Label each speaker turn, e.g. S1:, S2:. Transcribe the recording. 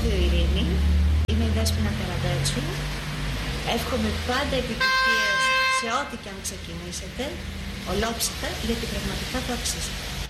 S1: Ράδιο Ειρήνη. Είμαι η Δέσποινα Καραμπέτσου. Εύχομαι πάντα επιτυχίες σε ό,τι και αν ξεκινήσετε, ολόψυχα, γιατί πραγματικά το αξίζετε.